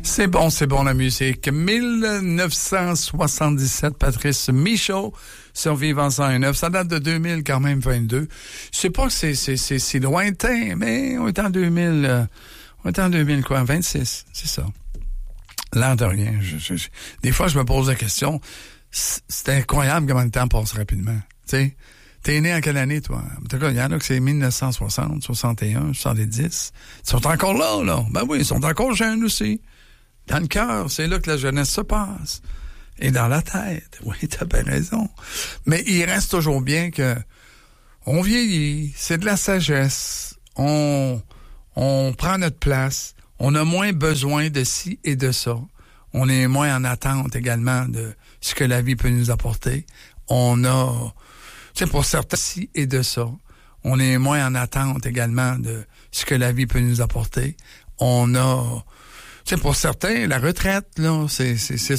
C'est bon la musique. 1977, Patrice Michaud, Survivant 109. Ça date de 2000 quand même, 22. Je sais pas que c'est lointain, mais on est en 2000, on est en 2000 quoi, 26, c'est ça. L'air de rien. Des fois, je me pose la question, c'est incroyable comment le temps passe rapidement. Tu sais, t'es né en quelle année, toi? En tout cas, il y en a que c'est 1960, 61, 70. Ils sont encore là. Ben oui, ils sont encore jeunes aussi. Dans le cœur, c'est là que la jeunesse se passe. Et dans la tête. Oui, t'as bien raison. Mais il reste toujours bien que on vieillit, c'est de la sagesse. On prend notre place. On a moins besoin de ci et de ça. On est moins en attente également de ce que la vie peut nous apporter. On a, tu sais, pour certains, ci et de ça. On est moins en attente également de ce que la vie peut nous apporter. On a, tu sais, pour certains, la retraite, là, c'est